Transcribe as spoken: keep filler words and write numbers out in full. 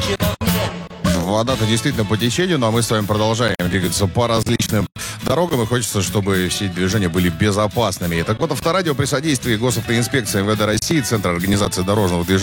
Вода-то действительно по течению, но мы с вами продолжаем двигаться по различным дорогам, и хочется, чтобы все движения были безопасными. Так вот, Авторадио при содействии Госавтоинспекции эм вэ дэ России, Центра организации дорожного движения